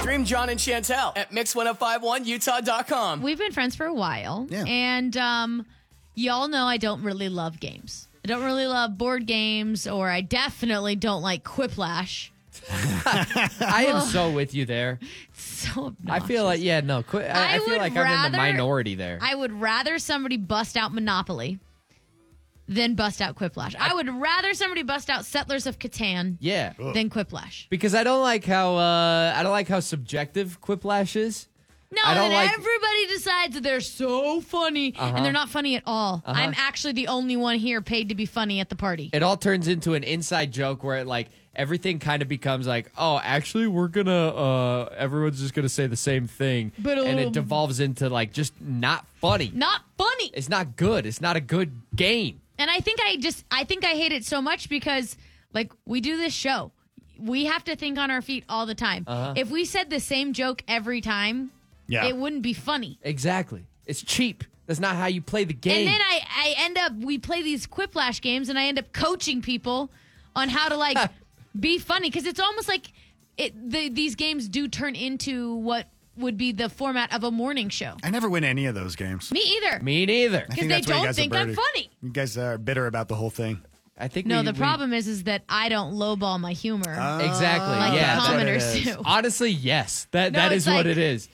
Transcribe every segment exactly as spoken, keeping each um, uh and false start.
Stream John and Chantel at mix ten fifty-one utah dot com. We've been friends for a while. Yeah. And um, y'all know I don't really love games. I don't really love board games, or I definitely don't like Quiplash. I am so with you there. So obnoxious. I feel like, yeah, no, qu- I, I I feel would like I'm in the rather- minority there. I would rather somebody bust out Monopoly than bust out Quiplash. I would rather somebody bust out Settlers of Catan yeah. than Quiplash. Because I don't like how uh, I don't like how subjective Quiplash is. No, I don't and like- everybody decides that they're so funny, Uh-huh. and they're not funny at all. Uh-huh. I'm actually the only one here paid to be funny at the party. It all turns into an inside joke where it like everything kind of becomes like, oh, actually, we're gonna uh, everyone's just gonna say the same thing, But, and it um, devolves into like just not funny. Not funny. It's not good. It's not a good game. And I think I just, I think I hate it so much because, like, we do this show. We have to think on our feet all the time. Uh-huh. If we said the same joke every time, Yeah. it wouldn't be funny. Exactly. It's cheap. That's not how you play the game. And then I, I end up, we play these Quiplash games, and I end up coaching people on how to, like, be funny. Because it's almost like it, the, these games do turn into what would be the format of a morning show. I never win any of those games. Me either. Me neither. I Because think they that's why you don't guys are think I'm birdie. funny. You guys are bitter about the whole thing. I think No, we- the we- problem is is that I don't lowball my humor. Exactly. Like the yeah. that's what it commenters is. do. Honestly, yes. That No, that it's is what like- it is.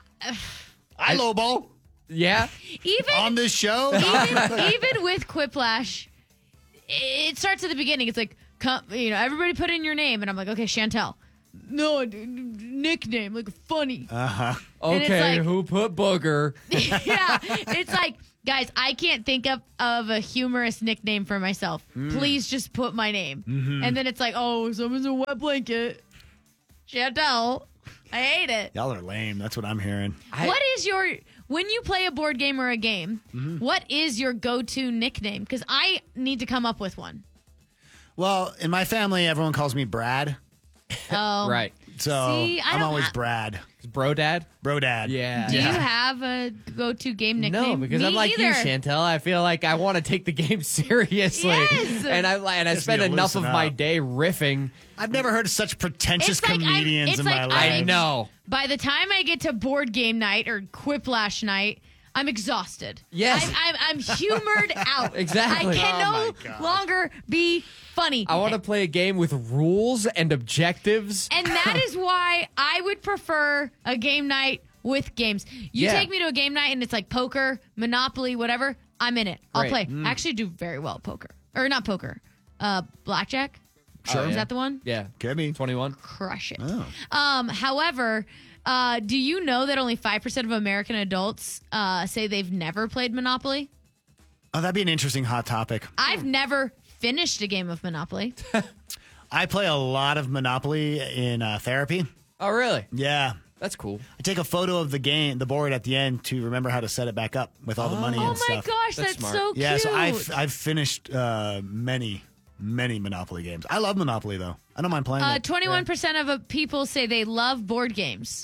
I lowball Yeah. Even on this show. even, even with Quiplash, it starts at the beginning. It's like, come, you know, everybody put in your name, and I'm like, okay, Chantel. No, d- d- nickname, like funny. Uh-huh. And it's Okay. like- Who put booger? Yeah, it's like, guys, I can't think of, of a humorous nickname for myself. Please just put my name. And then it's like, oh, someone's a wet blanket. Chantel. I hate it. Y'all are lame. That's what I'm hearing. I- What is your, when you play a board game or a game, what is your go-to nickname? Because I need to come up with one. Well, in my family, everyone calls me Brad. Oh. Right. So See, I I'm don't always ha- Brad. Bro dad? Bro dad. Yeah. Do Yeah. you have a go-to game nickname? No, because Me I'm like either. you, Chantel. I feel like I want to take the game seriously, Yes! and I and I Just spend need to enough of loosen my up. day riffing. I've never heard of such pretentious It's like I- comedians it's in like my I- life. I know. By the time I get to board game night or Quiplash night, I'm exhausted. Yes. I'm, I'm, I'm humored out. Exactly. I can Oh no my God. longer be funny. I want to play a game with rules and objectives. And that is why I would prefer a game night with games. You Yeah. take me to a game night and it's like poker, Monopoly, whatever, I'm in it. I'll Great. play. I actually do very well at poker. Or not poker. Uh, blackjack. Sure. Is yeah. that the one? Yeah. Could be. twenty-one. Crush it. Oh. Um, however, uh, do you know that only five percent of American adults uh, say they've never played Monopoly? Oh, that'd be an interesting hot topic. I've never finished a game of Monopoly. I play a lot of Monopoly in uh, therapy. Oh, really? Yeah. That's cool. I take a photo of the game, the board at the end to remember how to set it back up with all the money Oh and my stuff. gosh, That's that's, smart. so cute. Yeah, so I've I've finished uh, many many Monopoly games. I love Monopoly though. I don't mind playing Uh, it. twenty-one percent of uh, people say they love board games.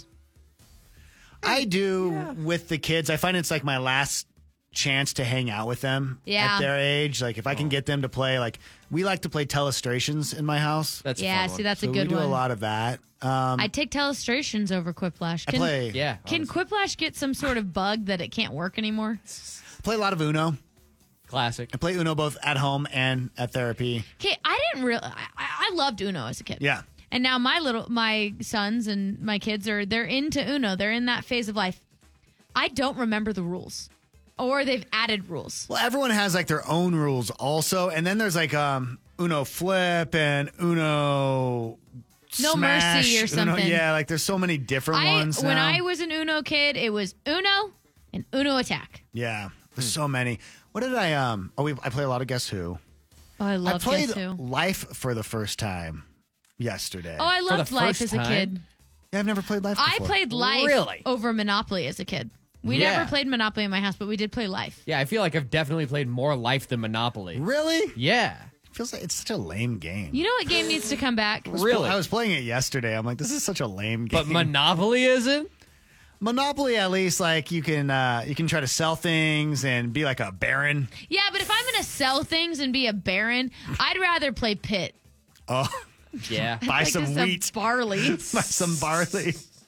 I do with the kids. I find it's like my last chance to hang out with them Yeah. at their age. Like if I can get them to play, like we like to play telestrations in my house. That's a Yeah, fun see, one. that's so a good we do one. a lot of that. Um, I take telestrations over Quiplash. I Can, play Yeah. Can honestly. Quiplash get some sort of bug that it can't work anymore? play a lot of Uno. Classic. I play Uno both at home and at therapy. Okay, I didn't really. I, I loved Uno as a kid. Yeah. And now my little my sons and my kids are they're into Uno. They're in that phase of life. I don't remember the rules, or they've added rules. Well, everyone has like their own rules also, and then there's like um Uno Flip and Uno No Smash, Mercy or Uno- something. yeah, like there's so many different I ones when now. I was an Uno kid, it was Uno and Uno Attack. yeah, there's so many. What did I um? Oh, we, I play a lot of Guess Who. Oh, I I love played Guess Who. Life for the first time yesterday. Oh, I For the loved Life first as a time? kid. yeah, I've never played Life. I before. played Life Really? over Monopoly as a kid. We Yeah. never played Monopoly in my house, but we did play Life. Yeah, I feel like I've definitely played more Life than Monopoly. Really? Yeah. Feels like it's such a lame game. You know what game needs to come back? Really? I was playing it yesterday. I'm like, this is such a lame game. But Monopoly isn't? Monopoly, at least, like you can uh, you can try to sell things and be like a baron. Yeah, but if I'm going to sell things and be a baron, I'd rather play Pit. Oh, Yeah. buy Like some just wheat, Some barley. buy some barley.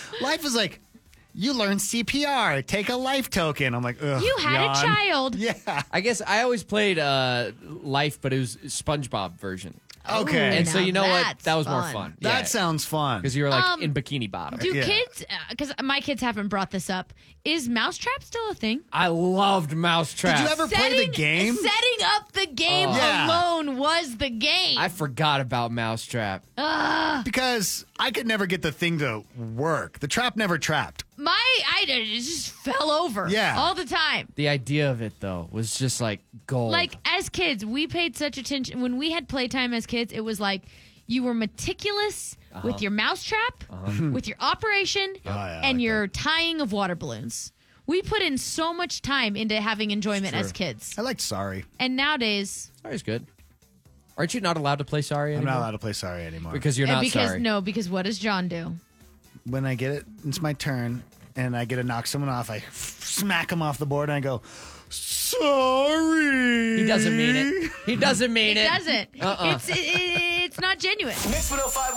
Life is like, you learn C P R, take a life token. I'm like, ugh. You had yawn. a child. Yeah. I guess I always played uh, Life, but it was SpongeBob version. Okay. And so now you know what? that's That was more fun. fun. That sounds fun. because you were like Um, in Bikini Bottom. Do Yeah. kids, because my kids haven't brought this up, is Mousetrap still a thing? I loved Mousetrap. Did you ever play the game? Setting up the game Oh. Yeah. alone was the game. I forgot about Mousetrap. Because I could never get the thing to work. The trap never trapped. My, I it just fell over Yeah. all the time. The idea of it though was just like gold. Like, as kids, we paid such attention. When we had playtime as kids, it was like you were meticulous Uh-huh. with your mousetrap, with your operation, Oh, yeah, I and like your tying of water balloons. We put in so much time into having enjoyment as kids. I liked Sorry. And nowadays, Sorry's good. Aren't you not allowed to play Sorry I'm anymore? not allowed to play Sorry anymore. because you're and not because sorry. no, because what does John do? when I get it, it's my turn, and I get to knock someone off, I smack them off the board, and I go, sorry. He doesn't mean it. He doesn't mean It it. doesn't. Uh-uh. It's it, it's not genuine. Mix one oh five